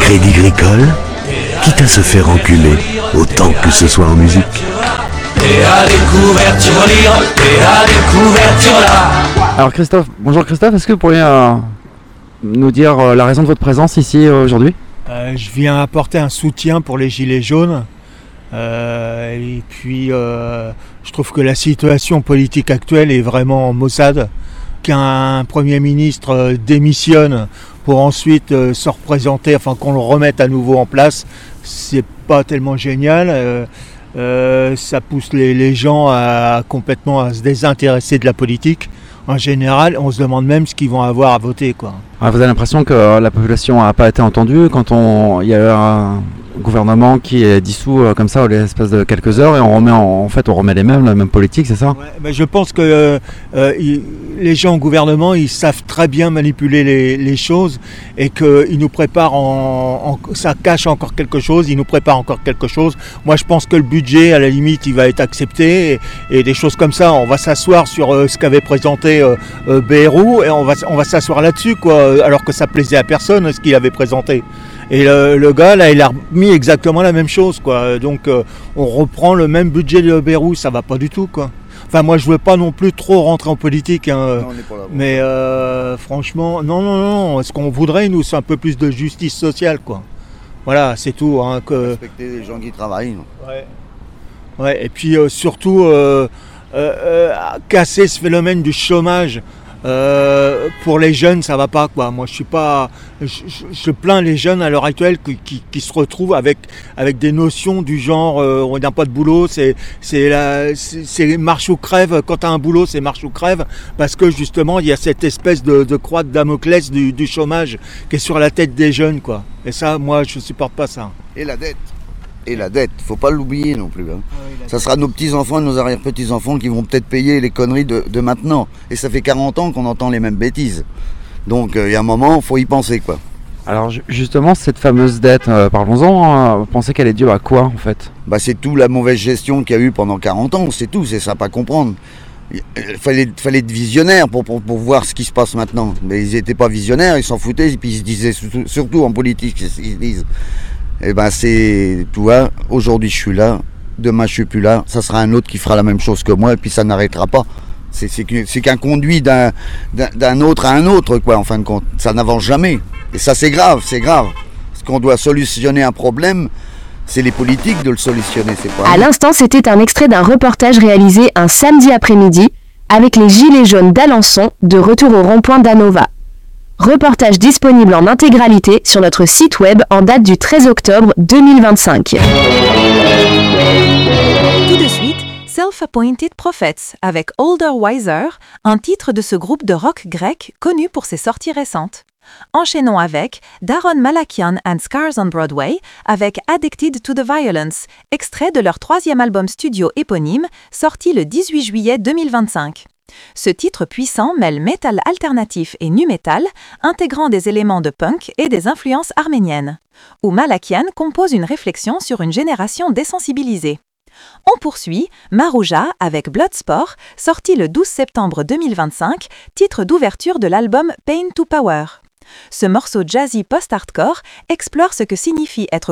Crédit Agricole, quitte à se faire enculer, autant que ce soit en musique. Et à découvert sur l'île, et à découvert sur là. Alors Christophe, bonjour Christophe, est-ce que vous pourriez nous dire la raison de votre présence ici aujourd'hui ? Je viens apporter un soutien pour les Gilets jaunes. Et puis je trouve que la situation politique actuelle est vraiment maussade. Qu'un Premier ministre démissionne pour ensuite se représenter, enfin qu'on le remette à nouveau en place, c'est pas tellement génial. Ça pousse les gens complètement à se désintéresser de la politique. En général, on se demande même ce qu'ils vont avoir à voter, quoi. Vous avez l'impression que la population n'a pas été entendue quand il y a un gouvernement qui est dissous comme ça, l'espace de quelques heures, et on remet la même politique, c'est ça ? Ouais, mais je pense que les gens au gouvernement, ils savent très bien manipuler les choses et qu'ils nous préparent ça cache encore quelque chose, ils nous préparent encore quelque chose. Moi, je pense que le budget, à la limite, il va être accepté et des choses comme ça. On va s'asseoir sur ce qu'avait présenté Bayrou et on va s'asseoir là-dessus, quoi, alors que ça plaisait à personne ce qu'il avait présenté. Et le gars, là, il a remis exactement la même chose, quoi. Donc, on reprend le même budget de Bayrou, ça va pas du tout, quoi. Enfin, moi, je veux pas non plus trop rentrer en politique, hein, non, on n'est pas là, mais franchement, non. Ce qu'on voudrait, nous, c'est un peu plus de justice sociale, quoi. Voilà, c'est tout. Hein, respecter les gens qui travaillent. Ouais. Et puis surtout, casser ce phénomène du chômage. Pour les jeunes, ça va pas, quoi. Moi, je plains les jeunes à l'heure actuelle qui se retrouvent avec des notions du genre on n'a pas de boulot, c'est marche ou crève. Quand tu as un boulot, c'est marche ou crève, parce que justement il y a cette espèce de croix de Damoclès du chômage qui est sur la tête des jeunes, quoi. Et ça, moi, je supporte pas ça. Et la dette, faut pas l'oublier non plus. Hein. Ça sera nos petits-enfants et nos arrière-petits-enfants qui vont peut-être payer les conneries de maintenant. Et ça fait 40 ans qu'on entend les mêmes bêtises. Donc il y a un moment, faut y penser, quoi. Alors justement, cette fameuse dette, parlons-en, vous pensez qu'elle est due à quoi en fait ? C'est tout la mauvaise gestion qu'il y a eu pendant 40 ans, c'est tout, c'est simple à comprendre. Il fallait être visionnaire pour voir ce qui se passe maintenant. Mais ils n'étaient pas visionnaires, ils s'en foutaient, et puis ils se disaient, surtout en politique, ils se disent... c'est tout, hein. Aujourd'hui je suis là, demain je suis plus là, ça sera un autre qui fera la même chose que moi et puis ça n'arrêtera pas. C'est qu'un conduit d'un autre à un autre, quoi, en fin de compte. Ça n'avance jamais. Et ça c'est grave. Parce qu'on doit solutionner un problème, c'est les politiques de le solutionner, c'est pas. À l'instant, c'était un extrait d'un reportage réalisé un samedi après-midi avec les Gilets jaunes d'Alençon de retour au rond-point d'Anova. Reportage disponible en intégralité sur notre site web en date du 13 octobre 2025. Tout de suite, Self-Appointed Prophets avec Older Wiser, un titre de ce groupe de rock grec connu pour ses sorties récentes. Enchaînons avec Daron Malakian and Scars on Broadway avec Addicted to the Violence, extrait de leur 3e album studio éponyme, sorti le 18 juillet 2025. Ce titre puissant mêle métal alternatif et nu metal, intégrant des éléments de punk et des influences arméniennes, où Malakian compose une réflexion sur une génération désensibilisée. On poursuit Marouja avec Bloodsport, sorti le 12 septembre 2025, titre d'ouverture de l'album Pain to Power. Ce morceau jazzy post-hardcore explore ce que signifie être